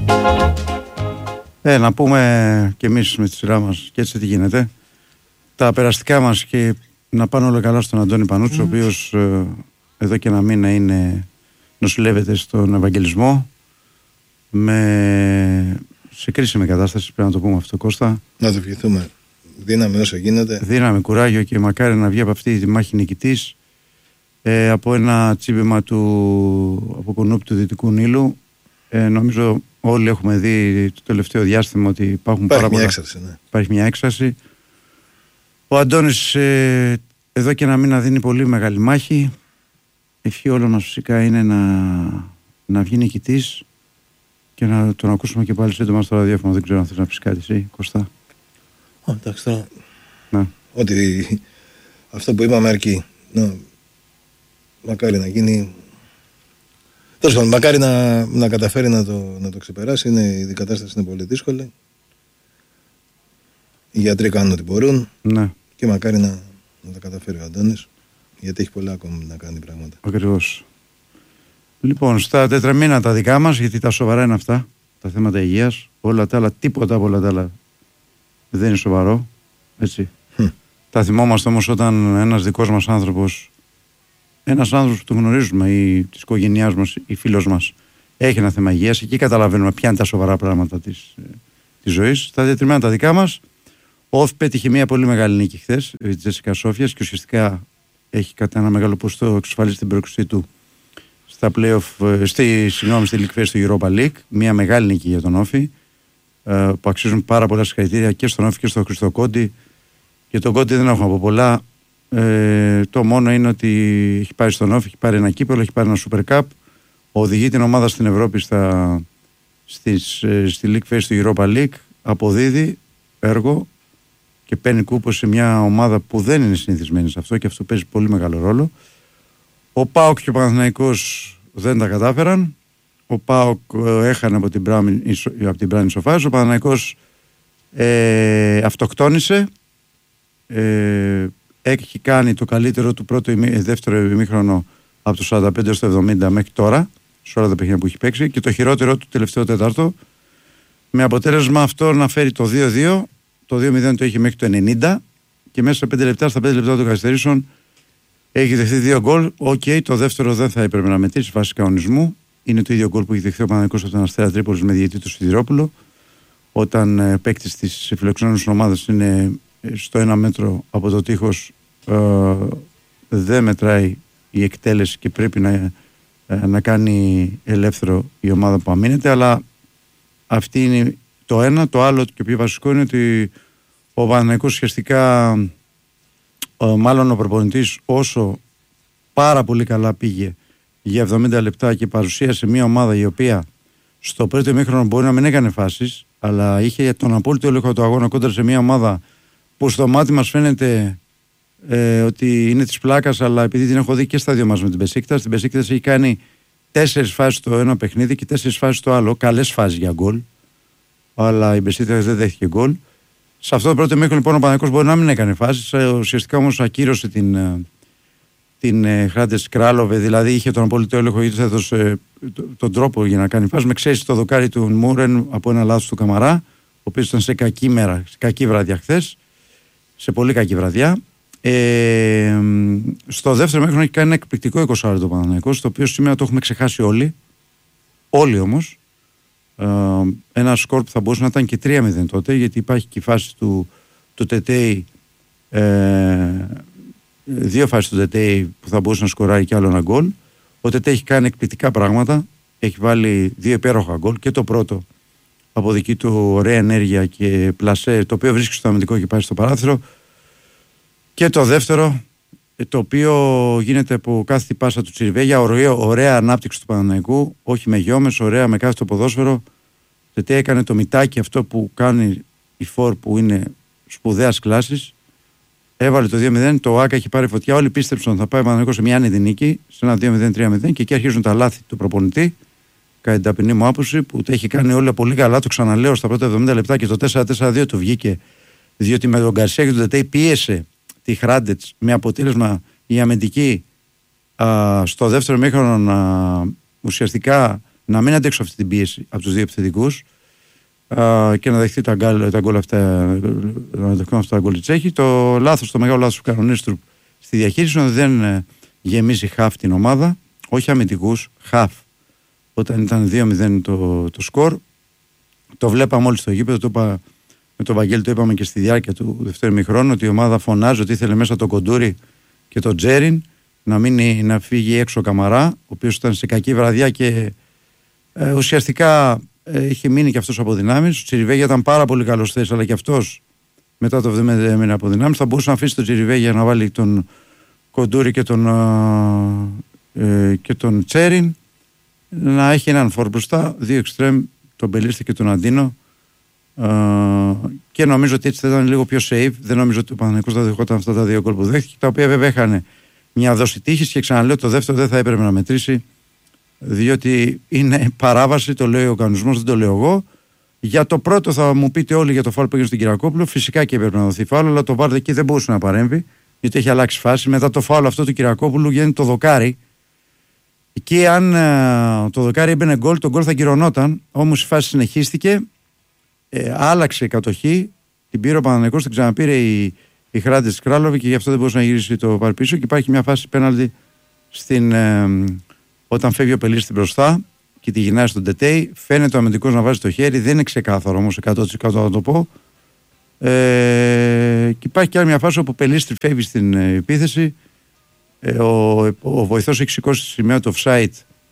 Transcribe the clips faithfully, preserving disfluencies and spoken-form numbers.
Ε, να πούμε και εμείς με τη σειρά μας και έτσι τι γίνεται. Τα περαστικά μας και να πάνε όλα καλά στον Αντώνη Πανούτσο, mm. ο οποίος ε, εδώ και ένα μήνα είναι, νοσηλεύεται στον Ευαγγελισμό με, σε κρίσιμη κατάσταση, πρέπει να το πούμε αυτό, Κώστα. Να το ευχηθούμε. Δύναμη όσο γίνεται. Δύναμη, κουράγιο και μακάρι να βγει από αυτή τη μάχη νικητής, ε, από ένα τσίπημα του από κουνούπι του Δυτικού Νείλου. Ε, νομίζω όλοι έχουμε δει το τελευταίο διάστημα ότι υπάρχουν υπάρχει πάρα μια πολλά... έξαρση, ναι. Υπάρχει μια έξαρση. Ο Αντώνης ε, εδώ και ένα μήνα δίνει πολύ μεγάλη μάχη. Ευχή όλων μας φυσικά είναι να, να βγει νικητής και να τον ακούσουμε και πάλι σύντομα στο ραδιόφωνο. Δεν ξέρω αν θες να πεις κάτι εσύ, Κωστά. Oh, εντάξει τώρα. Ναι. Ότι αυτό που είπαμε αρκεί. Να, μακάρι να γίνει. Τέλος πάντων, μακάρι να, να καταφέρει να το, να το ξεπεράσει. Είναι, η κατάσταση είναι πολύ δύσκολη. Οι γιατροί κάνουν ό,τι μπορούν. Ναι. Και μακάρι να, να τα καταφέρει ο Αντώνης. Γιατί έχει πολλά ακόμα να κάνει πράγματα. Ακριβώς. Λοιπόν, στα τετραμήνα τα δικά μας, γιατί τα σοβαρά είναι αυτά, τα θέματα υγείας. Όλα τα άλλα, τίποτα από όλα τα άλλα δεν είναι σοβαρό. Έτσι. Hm. Τα θυμόμαστε όμως όταν ένας δικός μας άνθρωπος, ένας άνθρωπος που τον γνωρίζουμε ή της οικογένειάς μας ή φίλος μας, έχει ένα θέμα υγείας, εκεί καταλαβαίνουμε ποια είναι τα σοβαρά πράγματα της, της ζωής. Στα τετραμήνα τα δικά μας, ο ΟΦ πέτυχε μια πολύ μεγάλη νίκη χθες, η Τζέσικα Σόφιας, και ουσιαστικά έχει κατά ένα μεγάλο ποσοστό εξασφαλίσει την προεξουσία του στα play-off, στη, συγγνώμη, στη League Phase του Europa League. Μια μεγάλη νίκη για τον Όφη, ε, που αξίζουν πάρα πολλά συγχαρητήρια και στον Όφη και στον Χριστό Κόντι. Για τον Κόντι δεν έχουμε από πολλά. Ε, το μόνο είναι ότι έχει πάρει στον Όφη, έχει πάρει ένα κύπελο, έχει πάρει ένα Super Cup. Οδηγεί την ομάδα στην Ευρώπη στα, στις, στη League Phase του Europa League. Αποδίδει έργο και παίρνει κούπο σε μια ομάδα που δεν είναι συνηθισμένη σε αυτό και αυτό παίζει πολύ μεγάλο ρόλο. Ο ΠΑΟΚ και ο Παναθηναϊκός δεν τα κατάφεραν. Ο ΠΑΟΚ ε, έχανε από την Μπράνη Σοφάζ. Ο Παναθηναϊκός ε, αυτοκτόνησε. Ε, έχει κάνει το καλύτερο του πρώτο ημί, δεύτερο ημίχρονο από το σαράντα πέντε στο εβδομήντα μέχρι τώρα, σε όλα τα παιχνίδια που έχει παίξει, και το χειρότερο του τελευταίο τέταρτο, με αποτέλεσμα αυτό να φέρει το δύο δύο. Το δύο μηδέν το είχε μέχρι το ενενήντα και μέσα σε πέντε λεπτά, στα πέντε λεπτά των καθυστερήσεων, έχει δεχθεί δύο γκολ. Οκ, okay, το δεύτερο δεν θα έπρεπε να μετρήσει βάσει κανονισμού. Είναι το ίδιο γκολ που έχει δεχθεί ο Παναθηναϊκός από τον Αστέρα Τρίπολης με διαιτητή του Σιδηρόπουλο. Όταν ε, παίκτη τη φιλοξενούμενη ομάδα είναι στο ένα μέτρο από το τείχος, ε, δεν μετράει η εκτέλεση και πρέπει να, ε, να κάνει ελεύθερο η ομάδα που αμήνεται. Αλλά αυτή είναι το ένα. Το άλλο και πιο βασικό είναι ότι ο Παναθηναϊκός ουσιαστικά, ε, μάλλον ο προπονητής, όσο πάρα πολύ καλά πήγε για εβδομήντα λεπτά και παρουσίασε μια ομάδα η οποία στο πρώτο ημίχρονο μπορεί να μην έκανε φάσεις, αλλά είχε τον απόλυτο έλεγχο του αγώνα κόντρα σε μια ομάδα που στο μάτι μας φαίνεται ε, ότι είναι της πλάκας, αλλά επειδή την έχω δει και στα δύο μας με την Μπεσίκτας, την Μπεσίκτας έχει κάνει τέσσερις φάσεις στο ένα παιχνίδι και τέσσερις φάσεις στο άλλο, καλές φάσεις για γκολ, αλλά η Μπεσίκτας δεν δέχτηκε γκολ. Σε αυτό το πρώτο ημίχρονο λοιπόν ο Παναθηναϊκός μπορεί να μην έκανε φάσεις, ουσιαστικά όμως ακύρωσε την, την ε, Χράντες Κράλοβε, δηλαδή είχε τον απόλυτο έλεγχο, γιατί θα έδωσε τον τρόπο για να κάνει φάσεις, με ξέρει το δοκάρι του Μούρεν από ένα λάθος του Καμαρά, ο οποίος ήταν σε κακή μέρα, σε κακή βραδιά χθες, σε πολύ κακή βραδιά. Ε, στο δεύτερο μέχρι έχει κάνει ένα εκπληκτικό είκοσι το Παναθηναϊκός, το οποίο σήμερα το έχουμε ξεχάσει όλοι. Όλοι όμως. Ε, ένα σκορ που θα μπορούσε να ήταν και τρία μηδέν τότε, γιατί υπάρχει και η φάση του, του Τετέι, ε, δύο φάσεις του Τετέι που θα μπορούσε να σκοράρει κι άλλο ένα γκολ. Ο Τετέι έχει κάνει εκπληκτικά πράγματα, έχει βάλει δύο υπέροχα γκολ, και το πρώτο από δική του ωραία ενέργεια και πλασέ, το οποίο βρίσκει στο αμυντικό και πάει στο παράθυρο, και το δεύτερο, το οποίο γίνεται από κάθε πάσα του Τσιριβέγια, ωραία, ωραία ανάπτυξη του Παναθηναϊκού, όχι με γιόμες, ωραία με κάθε το ποδόσφαιρο. Γιατί έκανε το μητάκι αυτό που κάνει η Φορ, που είναι σπουδαίας κλάσης, έβαλε το δύο μηδέν, το ΆΚΑ έχει πάρει φωτιά, όλοι πίστεψαν ότι θα πάει ο Παναθηναϊκός σε μια άνετη νίκη, σε ένα δύο μηδέν τρία μηδέν, και εκεί αρχίζουν τα λάθη του προπονητή, κατά την ταπεινή μου άποψη, που τα έχει κάνει όλα πολύ καλά, το ξαναλέω, στα πρώτα εβδομήντα λεπτά, και το τέσσερα τέσσερα δύο του βγήκε, διότι με τον Γκαρσία και τον Τετέι πίεσε τη Χράντετς, με αποτέλεσμα η αμυντική α, στο δεύτερο μήχρονο να ουσιαστικά να μην αντέξω αυτή την πίεση από τους δύο επιθετικούς και να δεχτεί τα γκολ, τα γκολ αυτά, να δεχτούν αυτά τα γκολ Τσέχη. Το λάθος, το μεγάλο λάθος του κανονίστρου στη διαχείριση είναι ότι δεν γεμίζει χαφ την ομάδα, όχι αμυντικούς, χαφ. Όταν ήταν δύο μηδέν το, το σκορ, το βλέπαμε όλοι στο γήπεδο, το είπα, με τον Βαγγέλη το είπαμε και στη διάρκεια του δεύτερου ημιχρόνου, ότι η ομάδα φωνάζει ότι ήθελε μέσα το Κοντούρι και το Τζέριν, να, μείνει, να φύγει έξω ο Καμαρά, ο οποίος ήταν σε κακή βραδιά και ε, ουσιαστικά ε, είχε μείνει και αυτός από δυνάμεις. Ο Τσιριβέγια ήταν πάρα πολύ καλός θέση, αλλά και αυτός μετά το εβδομήντα έμεινε από δυνάμεις. Θα μπορούσε να αφήσει τον Τσιριβέγια να βάλει τον Κοντούρι και τον, ε, και τον Τσέριν, να έχει έναν φόρ μπροστά, δύο εξτρέμ, τον Μπελίστη και τον Αντίνο. Uh, και νομίζω ότι έτσι θα ήταν λίγο πιο safe. Δεν νομίζω ότι ο Παναθηναϊκός θα δεχόταν αυτά τα δύο γκολ που δέχτηκε, τα οποία βέβαια είχαν μια δόση τύχης, και ξαναλέω το δεύτερο δεν θα έπρεπε να μετρήσει, διότι είναι παράβαση, το λέει ο κανονισμός, δεν το λέω εγώ. Για το πρώτο θα μου πείτε όλοι για το φάουλ που έγινε στην Κυριακόπουλο, φυσικά και έπρεπε να δοθεί φάουλ, αλλά το βάρ εκεί δεν μπορούσε να παρέμβει, γιατί έχει αλλάξει φάση. Μετά το φάουλ αυτό του Κυριακόπουλου γίνεται το δοκάρι. Και αν uh, το δοκάρι έμπαινε γκολ, το γκολ θα κυρωνόταν, όμως η φάση συνεχίστηκε. Ε, άλλαξε η κατοχή, την πήρε ο Παναθηναϊκός, την ξαναπήρε η, η Χράντη της Κράλοβη και γι' αυτό δεν μπορούσε να γυρίσει το βαρ πίσω. Και υπάρχει μια φάση πέναλτι στην, ε, όταν φεύγει ο Πελής στην μπροστά και τη γυρνάει στον Τετέι. Φαίνεται ο αμυντικός να βάζει το χέρι, δεν είναι ξεκάθαρο όμως εκατό τοις εκατό να το πω. Ε, και υπάρχει και άλλη μια φάση όπου ο Πελής φεύγει στην ε, επίθεση. Ε, ο, ο βοηθός έχει σηκώσει τη σημαία του offside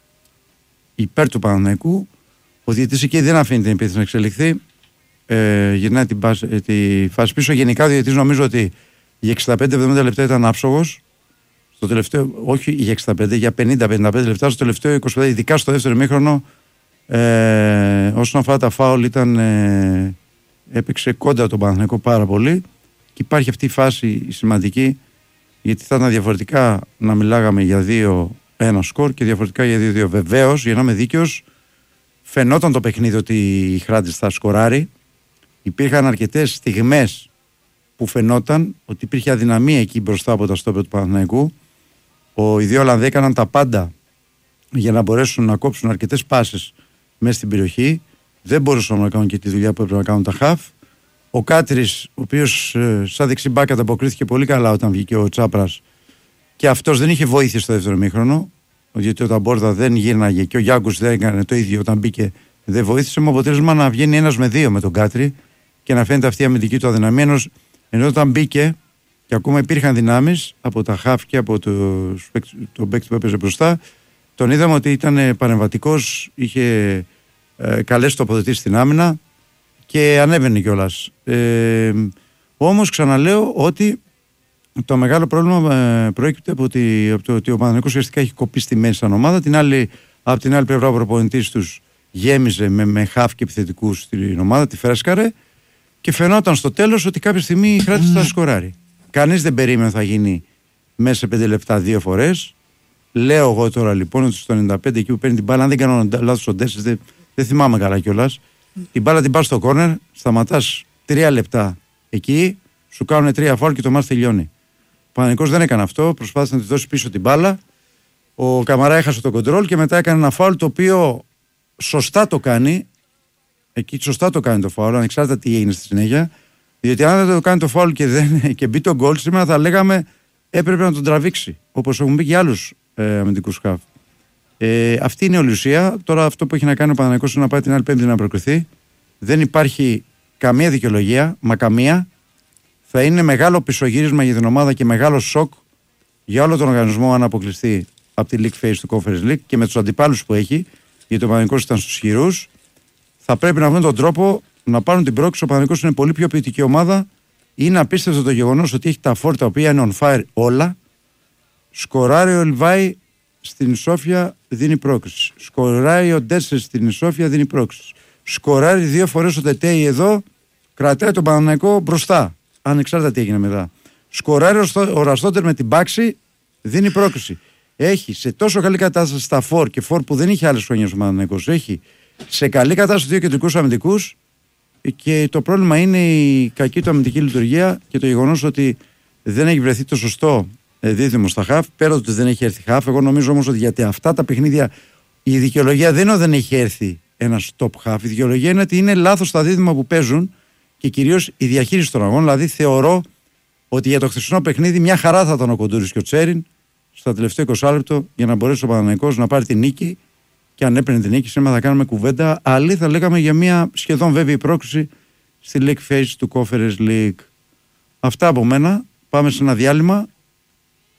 υπέρ του Παναθηναϊκού. Ο διαιτητής εκεί δεν αφήνει την επίθεση να εξελιχθεί. Ε, γυρνάει την πάση, ε, τη φάση πίσω. Γενικά ο διαιτητής νομίζω ότι για εξήντα πέντε εβδομήντα λεπτά ήταν άψογος. Στο τελευταίο, όχι για εξήντα πέντε, για πενήντα με πενήντα πέντε λεπτά. Στο τελευταίο είκοσι πέντε, ειδικά στο δεύτερο ημίχρονο, ε, όσον αφορά τα φάουλ, ήταν, ε, έπαιξε κόντα τον Παναθηναϊκό πάρα πολύ. Και υπάρχει αυτή η φάση σημαντική, γιατί θα ήταν διαφορετικά να μιλάγαμε για δύο ένα σκορ και διαφορετικά για δύο δύο. Βεβαίως, για να είμαι δίκαιος, φαινόταν το παιχνίδι ότι η Χράντης θα σκοράρει. Υπήρχαν αρκετές στιγμές που φαινόταν ότι υπήρχε αδυναμία εκεί μπροστά από τα στόπερ του Παναθηναϊκού. Ο, οι δύο Ολλανδοί έκαναν τα πάντα για να μπορέσουν να κόψουν αρκετές πάσες μέσα στην περιοχή. Δεν μπορούσαν να κάνουν και τη δουλειά που έπρεπε να κάνουν τα χαφ. Ο Κάτρης, ο οποίος ε, σαν δεξιμπάκ ανταποκρίθηκε πολύ καλά όταν βγήκε ο Τσάπρας, και αυτός δεν είχε βοήθεια στο δεύτερο ημίχρονο, γιατί όταν Μπόρδα δεν γύρναγε και ο Γιάνκους δεν έκανε το ίδιο όταν μπήκε, δεν βοήθησε, με αποτέλεσμα να βγαίνει ένας με δύο με τον Κάτρη και να φαίνεται αυτή η αμυντική του αδυναμία. Ενώ, ενώ όταν μπήκε και ακόμα υπήρχαν δυνάμεις από τα χαφ και από το, το μπέκ που έπαιζε μπροστά, τον είδαμε ότι ήταν παρεμβατικός, είχε ε, καλές τοποθετήσεις στην άμυνα και ανέβαινε κιόλας. Ε, όμως ξαναλέω ότι το μεγάλο πρόβλημα ε, προέκυπτε από, ότι, από το ότι ο Παναθηναϊκός ουσιαστικά έχει κοπεί στη μέση σαν ομάδα. Την άλλη, από την άλλη πλευρά ο προπονητής τους γέμιζε με, με χαφ και επιθετικούς στην ομάδα, τη φρέσκαρε, και φαινόταν στο τέλος ότι κάποια στιγμή η Χράτης θα σκοράρει. Κανείς δεν περίμενε θα γίνει μέσα σε πέντε λεπτά δύο φορές. Λέω εγώ τώρα λοιπόν ότι στο ενενήντα πέντε εκεί που παίρνει την μπάλα, αν δεν κάνω λάθος ο Ντέσσης, δεν, δεν θυμάμαι καλά κιόλας, την μπάλα την πας στο κόρνερ, σταματάς τρία λεπτά εκεί, σου κάνουν τρία φάουλ και το μάτς τελειώνει. Ο Παναθηναϊκός δεν έκανε αυτό, προσπάθησε να τη δώσει πίσω την μπάλα. Ο Καμαρά έχασε το κοντρόλ και μετά έκανε ένα φάουλ το οποίο σωστά το κάνει. Εκεί σωστά το κάνει το φάουλ, ανεξάρτητα τι έγινε στη συνέχεια. Διότι αν δεν το κάνει το φάουλ και, δεν, και μπει το γκολ, σήμερα θα λέγαμε έπρεπε να τον τραβήξει. Όπως έχουν μπει και άλλους ε, αμυντικούς χαφ. Ε, αυτή είναι η όλη ουσία. Τώρα αυτό που έχει να κάνει ο Παναθηναϊκός είναι να πάει την άλλη Πέμπτη να προκριθεί. Δεν υπάρχει καμία δικαιολογία, μα καμία. Θα είναι μεγάλο πισωγύρισμα για την ομάδα και μεγάλο σοκ για όλο τον οργανισμό αν αποκλειστεί από τη League Phase του Conference League και με τους αντιπάλους που έχει, γιατί ο Παναθηναϊκός ήταν στους ισχυρούς. Θα πρέπει να βρουν τον τρόπο να πάρουν την πρόκληση. Ο Παναθηναϊκός είναι πολύ πιο ποιοτική ομάδα. Είναι απίστευτο το γεγονός ότι έχει τα φόρ τα οποία είναι on fire όλα. Σκοράρει ο Λιβάη στην Σόφια, δίνει πρόκληση. Σκοράρει ο Ντέσσερ στην Σόφια, δίνει πρόκληση. Σκοράρει δύο φορές ο Τετέι εδώ, κρατάει τον Παναθηναϊκό μπροστά. Ανεξάρτητα τι έγινε μετά. Σκοράρει ο Ραστότερ με την μπάξη, δίνει πρόκληση. Έχει σε τόσο καλή κατάσταση στα φόρ και φόρ που δεν είχε άλλες χρονιές ο Παναθηναϊκός. Έχει σε καλή κατάσταση δύο κεντρικούς αμυντικούς και το πρόβλημα είναι η κακή του αμυντική λειτουργία και το γεγονός ότι δεν έχει βρεθεί το σωστό δίδυμο στα χαφ. Πέρα ότι δεν έχει έρθει χαφ, εγώ νομίζω όμως ότι γιατί αυτά τα παιχνίδια η δικαιολογία δεν είναι ότι δεν έχει έρθει ένα top half. Η δικαιολογία είναι ότι είναι λάθος τα δίδυμα που παίζουν και κυρίως η διαχείριση των αγώνων. Δηλαδή, θεωρώ ότι για το χθεσινό παιχνίδι μια χαρά θα ήταν ο Κοντούρης και ο Τσέριν στα τελευταία είκοσι λεπτό για να μπορέσει ο Παναθηναϊκός να πάρει την νίκη. Και αν έπαιρνε την νίκη, σήμερα θα κάνουμε κουβέντα. Αλλή θα λέγαμε για μια σχεδόν βέβαιη πρόκριση στη League Phase του Conference League. Αυτά από μένα. Πάμε σε ένα διάλειμμα